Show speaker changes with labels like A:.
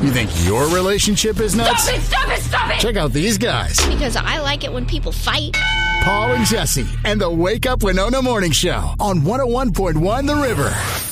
A: You think your relationship is nuts?
B: Stop it, stop it, stop it!
A: Check out these guys.
C: Because I like it when people fight.
A: Paul and Jesse and the Wake Up Winona Morning Show on 101.1 The River.